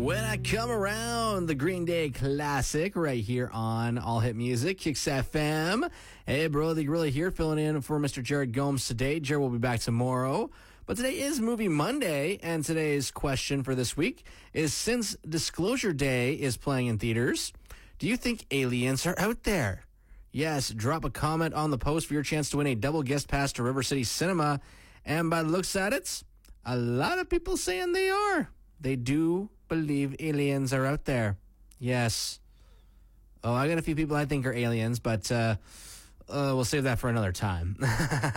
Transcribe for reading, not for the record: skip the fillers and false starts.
When I Come Around, the Green Day classic right here on All Hit Music, Kicks FM. Hey, bro, the Gorilla here, filling in for Mr. Jared Gomes today. Jared will be back tomorrow. But today is Movie Monday, and today's question for this week is, since Disclosure Day is playing in theaters, do you think aliens are out there? Yes, drop a comment on the post for your chance to win a double guest pass to River City Cinema. And by the looks at it, a lot of people saying they are. They do believe aliens are out there. Yes. Oh, I got a few people I think are aliens, but we'll save that for another time.